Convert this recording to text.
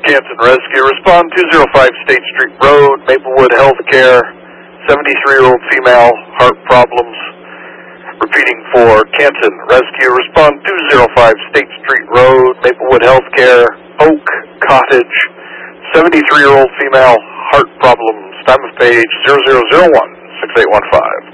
Canton Rescue. Respond 205 State Street Road, Maplewood Healthcare. 73-year-old female, heart problems. Repeating for Canton Rescue. Respond 205 State Street Road, Maplewood Healthcare, Oak Cottage. 73-year-old female, heart problems. Time of page 0001-6815.